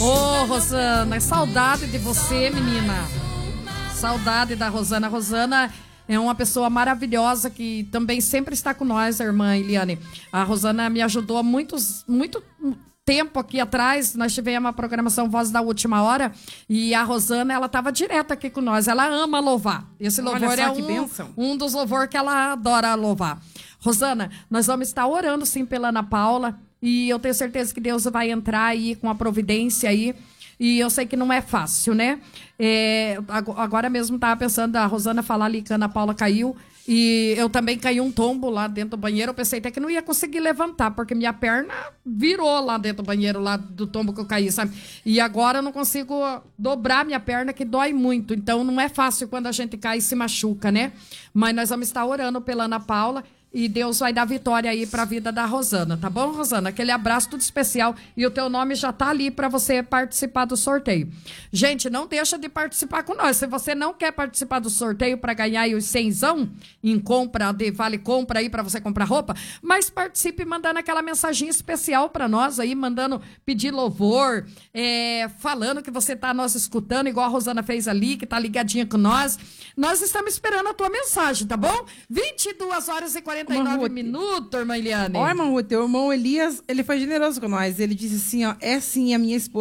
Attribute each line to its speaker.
Speaker 1: Ô, Rosana, saudade de você, menina. Saudade da Rosana. A Rosana é uma pessoa maravilhosa que também sempre está com nós, a irmã Eliane. A Rosana me ajudou há muito tempo aqui atrás. Nós tivemos a programação Voz da Última Hora e a Rosana, ela estava direto aqui com nós. Ela ama louvar. Esse louvor é um dos louvores que ela adora louvar. Rosana, nós vamos estar orando sim pela Ana Paula e eu tenho certeza que Deus vai entrar aí com a providência aí. E eu sei que não é fácil, né? Agora mesmo estava pensando, a Rosana falar ali que a Ana Paula caiu. E eu também caí um tombo lá dentro do banheiro. Eu pensei até que não ia conseguir levantar, porque minha perna virou lá dentro do banheiro, lá do tombo que eu caí, sabe? E agora eu não consigo dobrar minha perna, que dói muito. Então não é fácil quando a gente cai e se machuca, né? Mas nós vamos estar orando pela Ana Paula. E Deus vai dar vitória aí para a vida da Rosana, tá bom, Rosana? Aquele abraço tudo especial e o teu nome já tá ali para você participar do sorteio. Gente, não deixa de participar com nós. Se você não quer participar do sorteio para ganhar aí os 100zão em compra, de vale compra aí para você comprar roupa, mas participe mandando aquela mensagem especial para nós aí, mandando pedir louvor, falando que você tá nós escutando, igual a Rosana fez ali, que tá ligadinha com nós. Nós estamos esperando a tua mensagem, tá bom? 22h49 minutos, irmã Eliane.
Speaker 2: Ó, irmão Ruth, o irmão Elias, ele foi generoso com nós. Ele disse assim, ó, é sim a minha esposa.